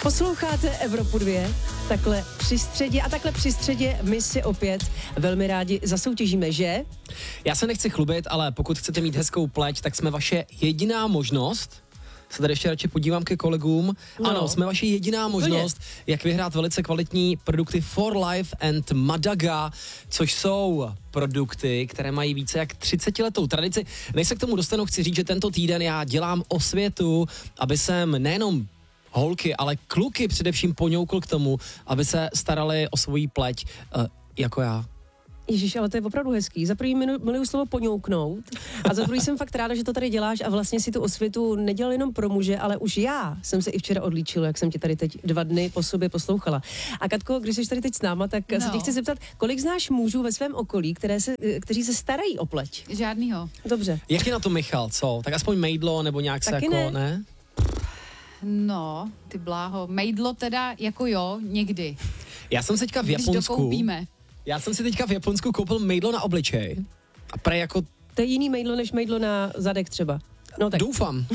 Posloucháte Evropu 2, takhle při středě my si opět velmi rádi zasoutěžíme, že? Já se nechci chlubit, ale pokud chcete mít hezkou pleť, tak jsme vaše jediná možnost. Se tady ještě radši podívám ke kolegům. No. Ano, jsme vaše jediná možnost, jak vyhrát velice kvalitní produkty For Life and Madaga, což jsou produkty, které mají více jak 30letou tradici. Než se k tomu dostanu, chci říct, že tento týden já dělám osvětu, aby jsem nejenom holky, ale kluky především poňoukl k tomu, aby se starali o svoji pleť jako já. Ježiš, ale to je opravdu hezký. Za prvý miluju slovo poňouknout a za druhý jsem fakt ráda, že to tady děláš a vlastně si tu osvětu nedělal jenom pro muže, ale už já jsem se i včera odlíčila, jak jsem tě tady teď 2 dny po sobě poslouchala. A Katko, když jsi tady teď s náma, tak se tě chci zeptat, kolik znáš mužů ve svém okolí, kteří se starají o pleť? Žádnýho. Dobře. Jak je na to Michal, co? Tak aspoň mejdlo nebo nějak taky se jako, ne? No, ty bláho. Mejdlo teda jako jo, někdy. Já jsem se teďka v Japonsku... Když dokoupíme. Já jsem si teďka v Japonsku koupil mejdlo na obličej. A prej jako... To je jiný mejdlo, než mejdlo na zadek třeba. No tak. Doufám.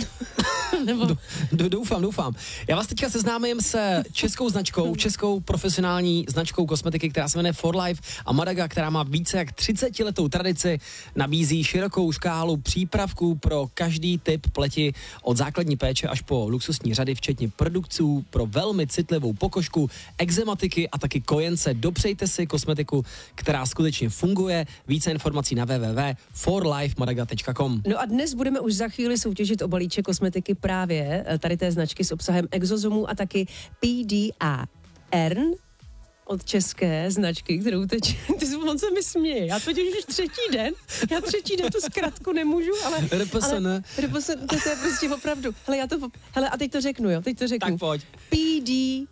Doufám. Já vás teďka seznámím se českou profesionální značkou kosmetiky, která se jmenuje For Life a Madaga, která má více jak 30letou tradici, nabízí širokou škálu přípravků pro každý typ pleti, od základní péče až po luxusní řady, včetně produktů pro velmi citlivou pokožku, ekzematiky a taky kojence. Dopřejte si kosmetiku, která skutečně funguje. Více informací na www.forlifemadaga.com. No a dnes budeme už za chvíli soutěžit o balíček kosmetiky právě tady té značky s obsahem exozomů a taky PDR od české značky, kterou teď, on se mi směje, já totiž už třetí den tu zkratku nemůžu, ale RPSN, to je prostě opravdu, hele, a teď to řeknu, jo, Tak pojď. PDRN,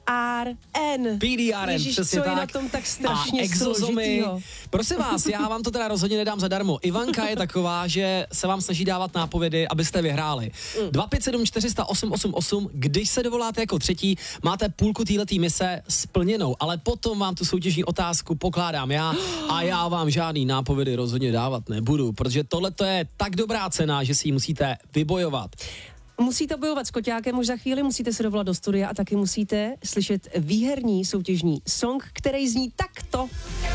Ježiš, přesně co tak. je na tom tak strašně a exozomy. složitýho. Prosím vás, já vám to teda rozhodně nedám zadarmo. Ivanka je taková, že se vám snaží dávat nápovědy, abyste vyhráli. 257 400 888, když se dovoláte jako třetí, máte půlku téhletý mise splněnou, ale potom vám tu soutěžní otázku pokládám já a já vám žádný nápovědy rozhodně dávat nebudu, protože tohle to je tak dobrá cena, že si ji musíte vybojovat. Musíte bojovat s koťákem už za chvíli, musíte se dovolat do studia a taky musíte slyšet výherní soutěžní song, který zní takto.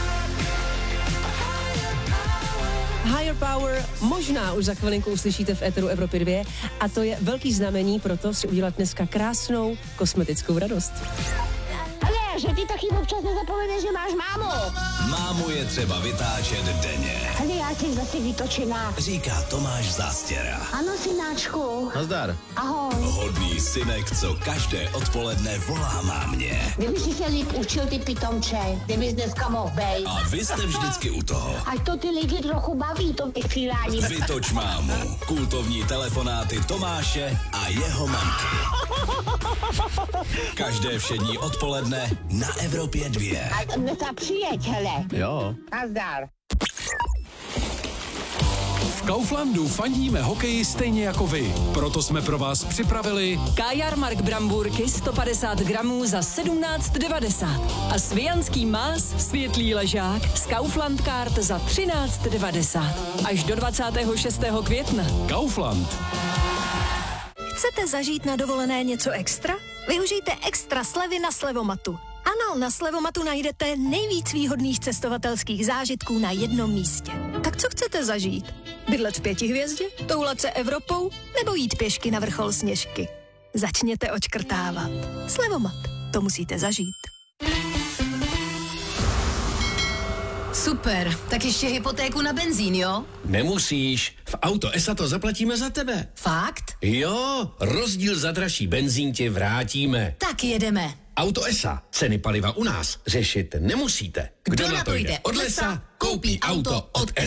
Higher Power možná už za chvilinku uslyšíte v éteru Evropy 2 a to je velký znamení, proto si udělat dneska krásnou kosmetickou radost. Hele, že ty taky občas nezapomeneš, že máš mámu. Mámu je třeba vytáčet denně. Hele, já tě zase vytočená. Říká Tomáš Zastěra. Ano, synáčku. Nazdar. Ahoj. Hodný synek, co každé odpoledne volá mámě. Kdyby si se líp učil, ty pitomče, kdybys dneska mohl bejt. A vy jste vždycky u toho. Ať to ty lidi trochu baví, to vysílání. Vytoč mámu. Kultovní telefonáty Tomáše a jeho mamky. Každé všední odpoledne na Evropě 2. A dneska přijeď, hele. Jo. Nazdar. V Kauflandu fandíme hokeji stejně jako vy. Proto jsme pro vás připravili Kajarmark Bramburky 150 gramů za 17,90 a Svijanský más světlý ležák z Kaufland Card za 13,90 až do 26. května. Kaufland. Chcete zažít na dovolené něco extra? Využijte extra slevy na Slevomatu. Ano, na Slevomatu najdete nejvíc výhodných cestovatelských zážitků na jednom místě. Tak co chcete zažít? Bydlet v 5 hvězdě? Toulat se Evropou? Nebo jít pěšky na vrchol Sněžky? Začněte odškrtávat. Slevomat. To musíte zažít. Super, tak ještě hypotéku na benzín, jo? Nemusíš, v Auto ESA to zaplatíme za tebe. Fakt? Jo, rozdíl za dražší benzín ti vrátíme. Tak jedeme. Auto ESA, ceny paliva u nás řešit nemusíte. Kdo na to jde od lesa, koupí auto od ESA.